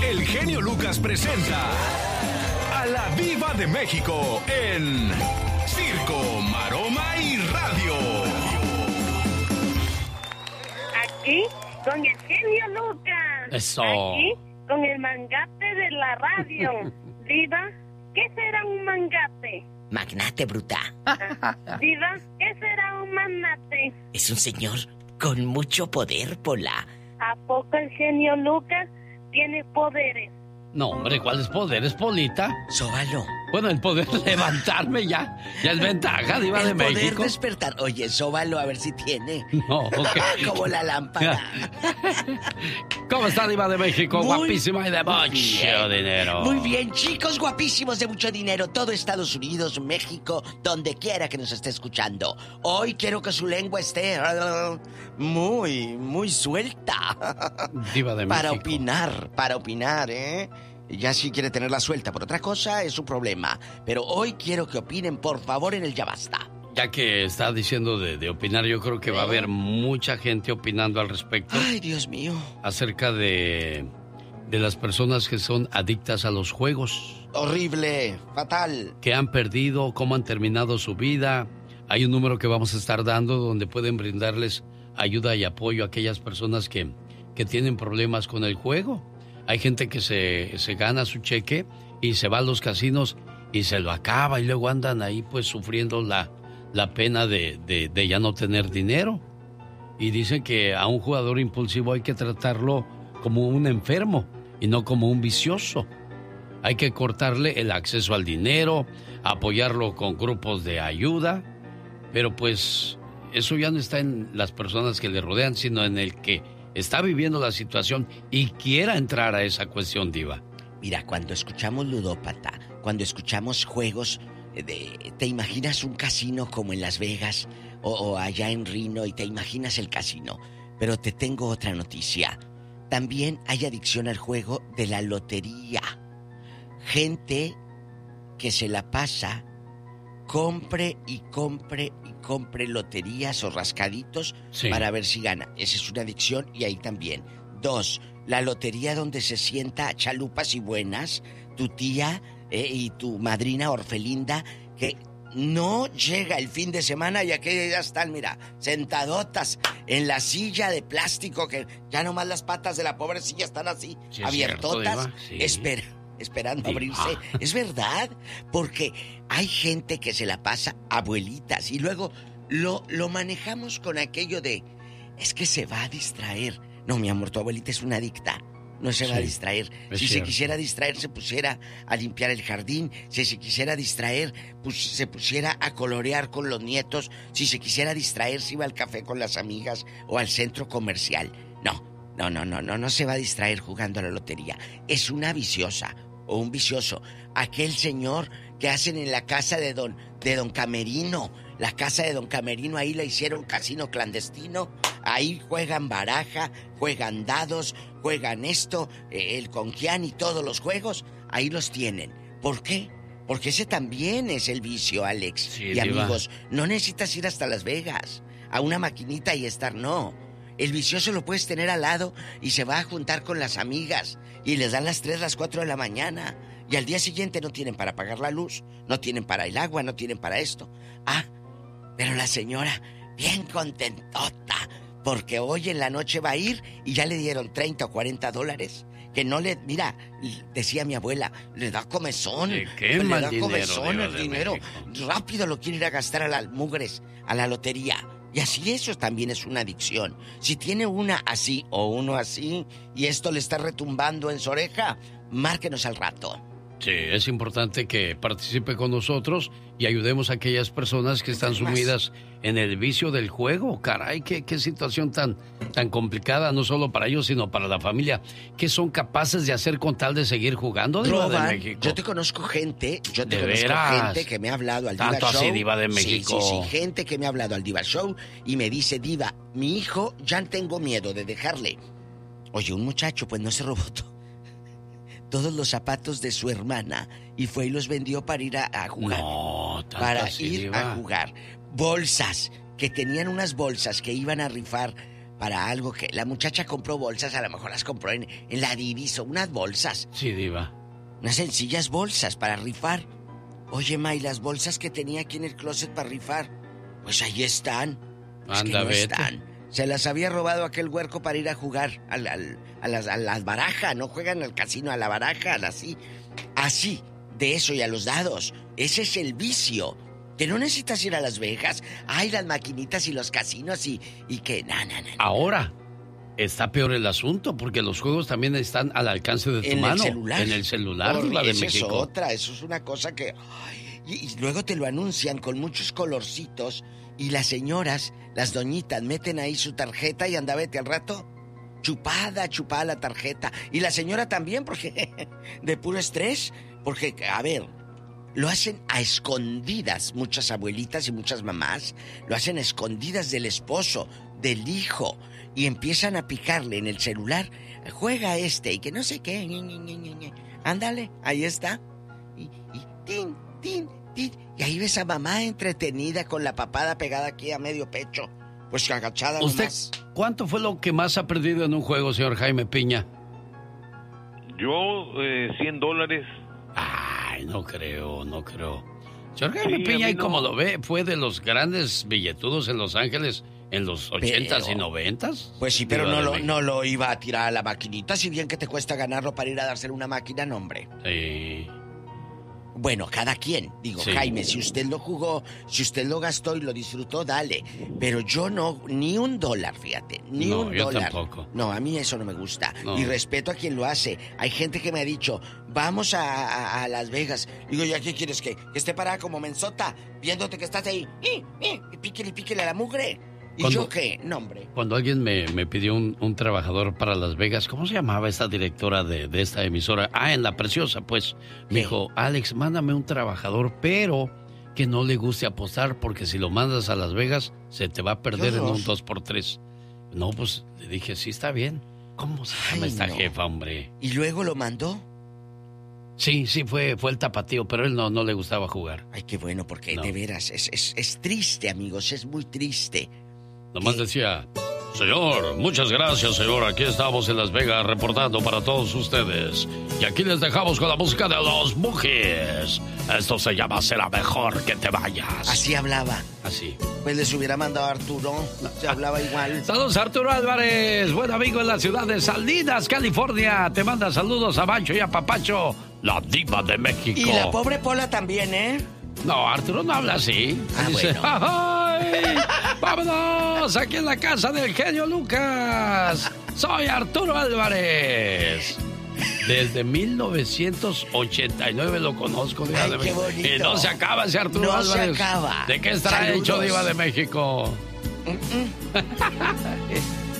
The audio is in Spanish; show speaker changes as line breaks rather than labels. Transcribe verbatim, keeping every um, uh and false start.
el genio Lucas presenta a la Diva de México en Circo, Maroma y Radio.
Aquí con el genio Lucas.
Eso.
Aquí con el mangate de la radio. Diva, ¿qué será un mangate?
Magnate, bruta.
Diva, ¿qué será un magnate?
Es un señor con mucho poder, Pola.
¿A poco el genio Lucas tiene poderes?
No, hombre, ¿cuál es poder? ¿Es Polita?
Sóbalo.
Bueno, el poder levantarme ya, ya es ventaja, Diva
el
de
poder
México.
despertar. Oye, sóbalo a ver si tiene.
No, ok.
Como la lámpara.
¿Cómo está, Diva de México?
Muy
Guapísima y de mucho
bien.
dinero.
Muy bien, chicos guapísimos de mucho dinero. Todo Estados Unidos, México, donde quiera que nos esté escuchando. Hoy quiero que su lengua esté muy, muy suelta.
Diva de
Para
México.
opinar, para opinar, ¿eh? Ya si quiere tenerla suelta por otra cosa es su problema. Pero hoy quiero que opinen, por favor, en el Ya Basta.
Ya que está diciendo de, de opinar, yo creo que va a haber mucha gente opinando al respecto.
Ay, Dios mío.
Acerca de, de las personas que son adictas a los juegos.
Horrible, fatal.
Que han perdido, cómo han terminado su vida. Hay un número que vamos a estar dando donde pueden brindarles ayuda y apoyo a aquellas personas que, que tienen problemas con el juego. Hay gente que se, se gana su cheque y se va a los casinos y se lo acaba y luego andan ahí pues sufriendo la, la pena de, de, de ya no tener dinero. Y dicen que a un jugador impulsivo hay que tratarlo como un enfermo y no como un vicioso. Hay que cortarle el acceso al dinero, apoyarlo con grupos de ayuda, pero pues eso ya no está en las personas que le rodean, sino en el que está viviendo la situación y quiera entrar a esa cuestión, Diva.
Mira, cuando escuchamos ludópata, cuando escuchamos juegos, de, te imaginas un casino como en Las Vegas o, o allá en Reno y te imaginas el casino. Pero te tengo otra noticia. También hay adicción al juego de la lotería. Gente que se la pasa, compre y compre y compre loterías o rascaditos sí. para ver si gana. Esa es una adicción y ahí también. Dos, la lotería donde se sienta chalupas y buenas, tu tía eh, y tu madrina Orfelinda, que no llega el fin de semana y aquellas ya están, mira, sentadotas en la silla de plástico que ya nomás las patas de la pobre silla están así, sí, abiertotas, cierto, sí. espera. Esperando abrirse. Ah. Es verdad, porque hay gente que se la pasa abuelitas y luego lo, lo manejamos con aquello de es que se va a distraer. No, mi amor, tu abuelita es una adicta. No se sí, va a distraer. Si cierto. se quisiera distraer, se pusiera a limpiar el jardín. Si se quisiera distraer, pues se pusiera a colorear con los nietos. Si se quisiera distraer, se iba al café con las amigas o al centro comercial. No, no, no, no, no, no se va a distraer jugando a la lotería. Es una viciosa o un vicioso. Aquel señor que hacen en la casa de don, de don Camerino. La casa de don Camerino, ahí la hicieron casino clandestino. Ahí juegan baraja, juegan dados, juegan esto, eh, el conquián y todos los juegos. Ahí los tienen. ¿Por qué? Porque ese también es el vicio, Alex. Sí, y amigos, no necesitas ir hasta Las Vegas a una maquinita y estar, no. El vicioso lo puedes tener al lado y se va a juntar con las amigas y les dan las tres, las cuatro de la mañana y al día siguiente no tienen para pagar la luz, no tienen para el agua, no tienen para esto. Ah, pero la señora bien contentota porque hoy en la noche va a ir y ya le dieron treinta o cuarenta dólares. Que no le, mira, decía mi abuela, le da comezón.
¿De qué
le
mal
da
dinero,
comezón
Diva
el
de
dinero.
México?
Rápido lo quiere ir a gastar a las mugres, a la lotería. Y así eso también es una adicción. Si tiene una así o uno así y esto le está retumbando en su oreja, márquenos al rato.
Sí, es importante que participe con nosotros y ayudemos a aquellas personas que están sumidas en el vicio del juego. Caray, qué, qué situación tan, tan complicada, no solo para ellos, sino para la familia. ¿Qué son capaces de hacer con tal de seguir jugando, Diva de México?
Yo te conozco gente, yo te
¿De
conozco
veras?
gente que me ha hablado al Diva
¿Tanto
Show.
así, Diva de México?
Sí, sí, sí, gente que me ha hablado al Diva Show y me dice, Diva, mi hijo, ya tengo miedo de dejarle. Oye, un muchacho, pues no se robó todo. todos los zapatos de su hermana y fue y los vendió para ir a, a jugar.
No,
para
así,
ir
Diva.
a jugar. Bolsas, que tenían unas bolsas que iban a rifar para algo que... La muchacha compró bolsas, a lo mejor las compró en, en la Diviso, unas bolsas.
Sí, Diva.
Unas sencillas bolsas para rifar. Oye, Ma, ¿y las bolsas que tenía aquí en el closet para rifar? Pues ahí están. Es
Anda,
que no
vete.
están. Se las había robado aquel huerco para ir a jugar al, al, a, las, a las barajas. No juegan al casino, a la baraja, así. Así, de eso y a los dados. Ese es el vicio. Que no necesitas ir a Las Vegas. Ay, las maquinitas y los casinos y, y que... No, no, no.
Ahora está peor el asunto porque los juegos también están al alcance de tu
en
mano.
El celular.
En el celular.
Por,
La de
esa
México.
es otra, eso es una cosa que... Ay, y, y luego te lo anuncian con muchos colorcitos y las señoras, las doñitas, meten ahí su tarjeta y anda, vete al rato, chupada, chupada la tarjeta. Y la señora también, porque de puro estrés, porque, a ver, lo hacen a escondidas, muchas abuelitas y muchas mamás, lo hacen a escondidas del esposo, del hijo, y empiezan a picarle en el celular, juega este, y que no sé qué, ñe, ñe, ñe, ñe. Ándale, ahí está, y, y tin, tin, tin, y ahí ves a mamá entretenida con la papada pegada aquí a medio pecho, pues agachada.
¿Usted
nomás.
cuánto fue lo que más ha perdido en un juego, señor Jaime Piña?
Yo, eh, cien dólares.
Ay, no creo, no creo. Señor Jaime
Sí,
Piña,
a mí
y
no.
como lo ve, fue de los grandes billetudos en Los Ángeles en los ochentas
Pero-
y noventas.
Pues sí, pero
Diva
no
de
lo,
México.
no lo iba a tirar a la maquinita, si bien que te cuesta ganarlo para ir a dárselo una máquina, no, hombre.
Sí.
Bueno, cada quien. Digo,
Sí.
Jaime, si usted lo jugó, si usted lo gastó y lo disfrutó, dale. Pero yo no, ni un dólar, fíjate, ni
No,
un
yo
dólar.
tampoco.
No, a mí eso no me gusta.
No.
Y respeto a quien lo hace. Hay gente que me ha dicho, vamos a, a- a Las Vegas. Digo, ¿ya qué quieres que? Que esté parada como mensota, viéndote que estás ahí. ¡Eh, eh! Y píquele, píquele a la mugre. ¿Y
Cuando-
yo qué? No, hombre.
Cuando alguien me, me pidió un, un trabajador para Las Vegas, ¿cómo se llamaba esta directora de, de esta emisora? Ah, en La Preciosa, pues. Me
¿Qué?
dijo, Alex, mándame un trabajador, pero que no le guste apostar, porque si lo mandas a Las Vegas, se te va a perder
Qué
en
horror.
un dos por tres. No, pues le dije, sí, está bien. ¿Cómo se llama
Ay,
esta
no.
jefa, hombre?
¿Y luego lo mandó?
Sí, sí, fue, fue el tapatío, pero él no, no le gustaba jugar.
Ay, qué bueno, porque
No.
de veras, es, es, es triste, amigos, es muy triste.
Nomás
¿Qué?
decía, señor, muchas gracias, señor. Aquí estamos en Las Vegas reportando para todos ustedes. Y aquí les dejamos con la música de los Boogies. Esto se llama Será Mejor que te vayas.
Así hablaba.
Así.
Pues les hubiera mandado a Arturo. Se hablaba igual.
Saludos, Arturo Álvarez, buen amigo en la ciudad de Salinas, California. Te manda saludos a Bancho y a Papacho, la diva de México.
Y la pobre Pola también, ¿eh?
No, Arturo no habla así.
Ah,
Dice,
bueno.
¡ay! ¡Vámonos! Aquí en la casa del genio Lucas. Soy Arturo Álvarez. Desde mil novecientos ochenta y nueve lo conozco, Diva
Ay,
de
qué
México.
bonito.
Y no se acaba ese Arturo
No se
Álvarez.
acaba.
¿De qué estará
Saludos.
hecho, Diva de México?